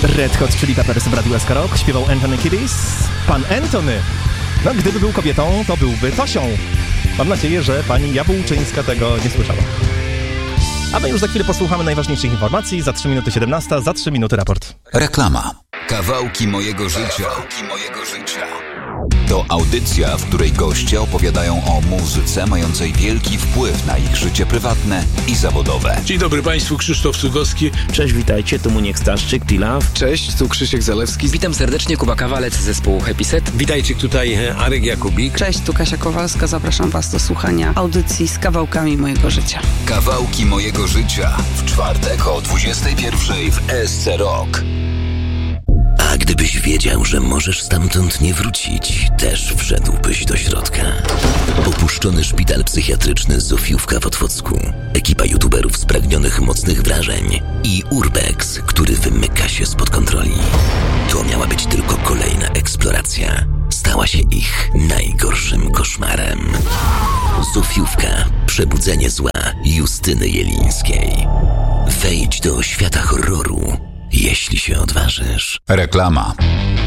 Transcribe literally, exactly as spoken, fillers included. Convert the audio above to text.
Red Hot Chili Peppers w Radiu S K Rock śpiewał Anthony Kiedis. Pan Antony, no gdyby był kobietą, to byłby Tosią. Mam nadzieję, że pani Jabłczyńska tego nie słyszała. A my już za chwilę posłuchamy najważniejszych informacji. Za trzy minuty siedemnasta, za trzy minuty raport. Reklama. Kawałki mojego życia. Kawałki mojego życia. To audycja, w której goście opowiadają o muzyce mającej wielki wpływ na ich życie prywatne i zawodowe. Dzień dobry Państwu, Krzysztof Cugowski. Cześć, witajcie, tu Muniek Staszczyk, T-Love. Cześć, tu Krzysiek Zalewski. Witam serdecznie, Kuba Kawalec z zespołu Happy Set. Witajcie, tutaj Arek Jakubik. Cześć, tu Kasia Kowalska, zapraszam Was do słuchania audycji z kawałkami mojego życia. Kawałki mojego życia. W czwartek o dwudziestej pierwszej w S C Rock. A gdybyś wiedział, że możesz stamtąd nie wrócić, też wszedłbyś do środka. Opuszczony szpital psychiatryczny Zofiówka w Otwocku, ekipa youtuberów spragnionych mocnych wrażeń i Urbex, który wymyka się spod kontroli. To miała być tylko kolejna eksploracja. Stała się ich najgorszym koszmarem. Zofiówka. Przebudzenie zła Justyny Jelińskiej. Wejdź do świata horroru, jeśli się odważysz. Reklama.